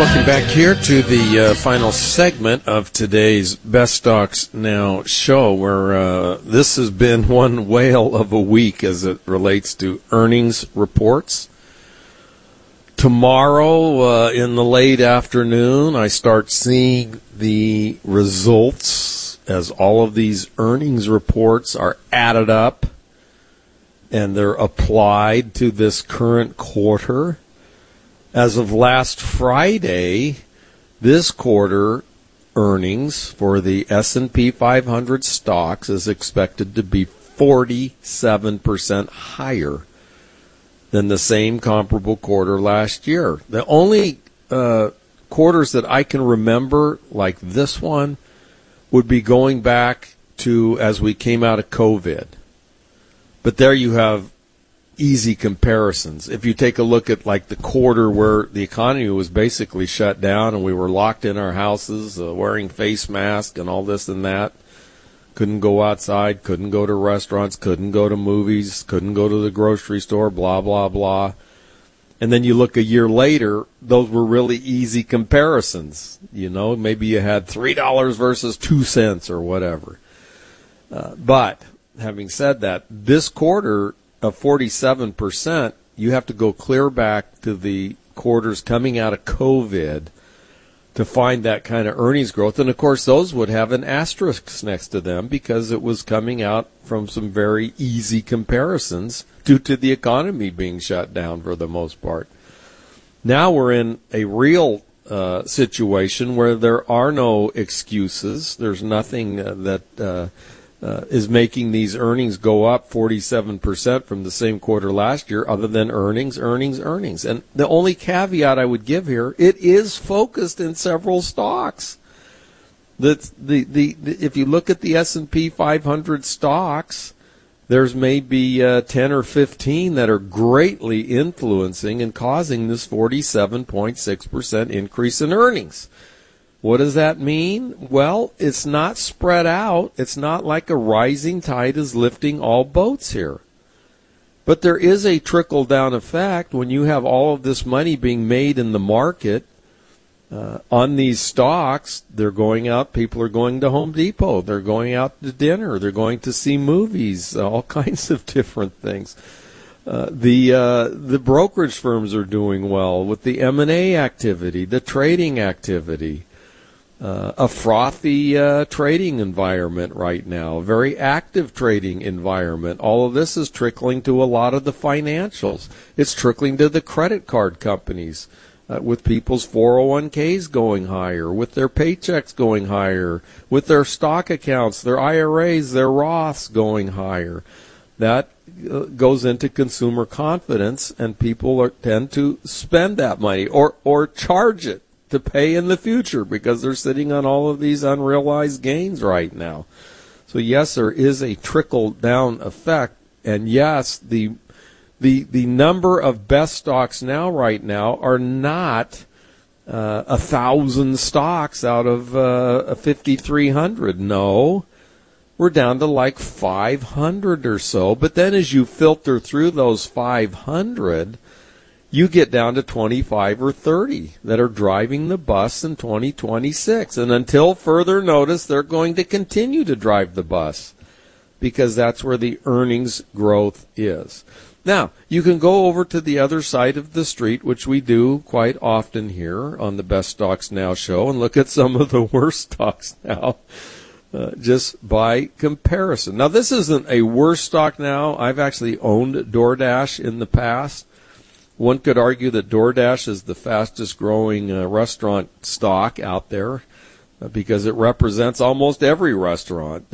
Welcome back here to the final segment of today's Best Stocks Now show, where this has been one whale of a week as it relates to earnings reports. Tomorrow in the late afternoon, I start seeing the results as all of these earnings reports are added up and they're applied to this current quarter. As of last Friday, this quarter earnings for the S&P 500 stocks is expected to be 47% higher than the same comparable quarter last year. The only quarters that I can remember like this one would be going back to as we came out of COVID. But there you have easy comparisons. If you take a look at like the quarter where the economy was basically shut down and we were locked in our houses wearing face masks and all this and that, couldn't go outside, couldn't go to restaurants, couldn't go to movies, couldn't go to the grocery store, blah, blah, blah. And then you look a year later, those were really easy comparisons. You know, maybe you had $3 versus 2 cents or whatever. But having said that, this quarter of 47%, you have to go clear back to the quarters coming out of COVID to find that kind of earnings growth. And, of course, those would have an asterisk next to them because it was coming out from some very easy comparisons due to the economy being shut down for the most part. Now we're in a real situation where there are no excuses. There's nothing that is making these earnings go up 47% from the same quarter last year other than earnings. And the only caveat I would give here, it is focused in several stocks. If you look at the S&P 500 stocks, there's maybe 10 or 15 that are greatly influencing and causing this 47.6% increase in earnings. What does that mean? Well, it's not spread out. It's not like a rising tide is lifting all boats here. But there is a trickle-down effect when you have all of this money being made in the market on these stocks. They're going out. People are going to Home Depot. They're going out to dinner. They're going to see movies, all kinds of different things. The brokerage firms are doing well with the M&A activity, the trading activity. A frothy trading environment right now, a very active trading environment. All of this is trickling to a lot of the financials. It's trickling to the credit card companies with people's 401ks going higher, with their paychecks going higher, with their stock accounts, their IRAs, their Roths going higher. That goes into consumer confidence, and people tend to spend that money or charge it to pay in the future because they're sitting on all of these unrealized gains right now. So yes, there is a trickle-down effect, and yes, the number of best stocks right now are not 1,000 stocks out of 5,300. No, we're down to like 500 or so. But then as you filter through those 500, you get down to 25 or 30 that are driving the bus in 2026. And until further notice, they're going to continue to drive the bus because that's where the earnings growth is. Now, you can go over to the other side of the street, which we do quite often here on the Best Stocks Now show, and look at some of the worst stocks now just by comparison. Now, this isn't a worst stock now. I've actually owned DoorDash in the past. One could argue that DoorDash is the fastest growing restaurant stock out there because it represents almost every restaurant.